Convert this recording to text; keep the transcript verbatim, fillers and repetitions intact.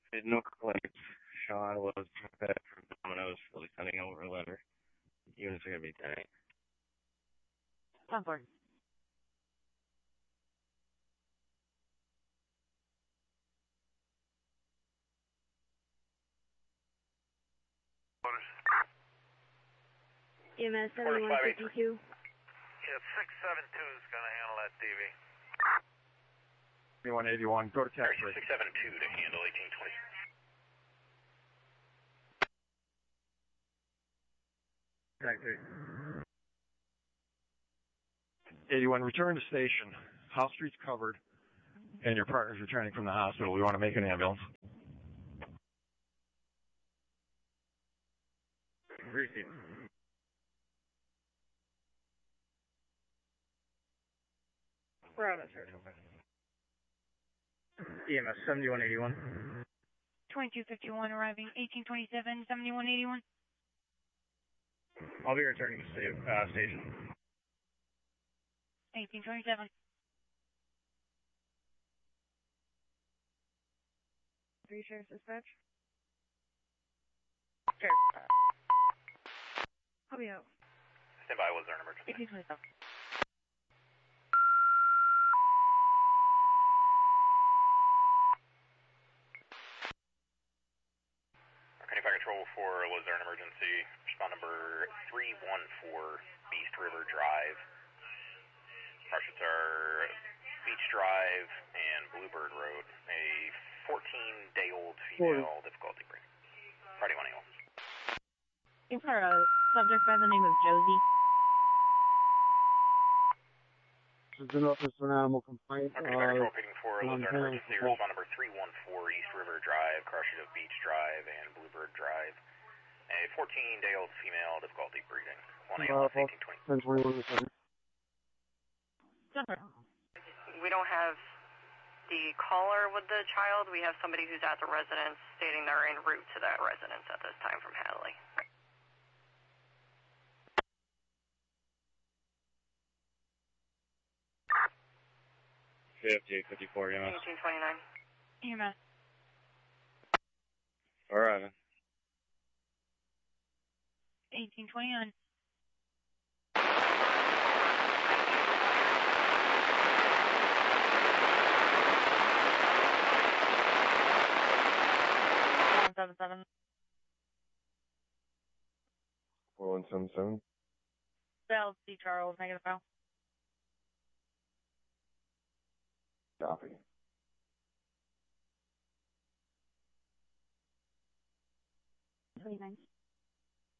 It looked like Sean was back from Domino's, really sending over a letter. Units are going to be ten eight. ten four. E M S seventy-one fifty-two. Yeah, six seven two is going to handle that D V. seventy-one eighty-one, go to taxi. six seven two to handle eighteen twenty. Taxi. eighty-one, return to station. House Street's covered, and your partner's returning from the hospital. We want to make an ambulance. Receive. We're out of here. E M S seventy-one eighty-one. twenty-two fifty-one arriving, eighteen twenty-seven, seventy-one eighty-one. I'll be returning to sta- uh, station. eighteen twenty-seven. Three Sheriff's Dispatch. Sheriff. I'll be out. Stand by, was there an emergency? eighteen twenty-seven. Arcadia Fire Control for was there an emergency? Respond number three one four, Beast River Drive. Marshals are Beach Drive and Bluebird Road. A fourteen-day-old female difficulty breathing. Friday one A M. Looking for a subject by the name of Josie. This is an office for an animal complaint. Arcadia Fire Control Picking four, was there an emergency? Respond number three one four, East River Drive, Crushing of Beach Drive and Bluebird Drive. A fourteen-day-old female difficulty breathing. one A M, eighteen twenty. ten twenty-one seconds. We don't have the caller with the child. We have somebody who's at the residence stating they're en route to that residence at this time from Hadley. fifty-eight fifty-four, E M S. eighteen twenty-nine. E M S. Arriving. eighteen twenty-nine. seven seven. four one seven seven. Bell, C. Charles, negative Bell. Copy. twenty-nine.